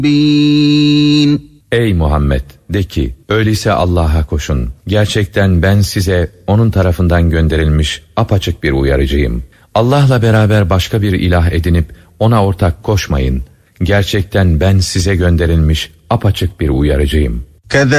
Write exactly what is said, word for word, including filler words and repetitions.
Ey Muhammed, de ki, öyleyse Allah'a koşun. Gerçekten ben size onun tarafından gönderilmiş apaçık bir uyarıcıyım. Allah'la beraber başka bir ilah edinip ona ortak koşmayın. Gerçekten ben size gönderilmiş apaçık bir uyarıcıyım.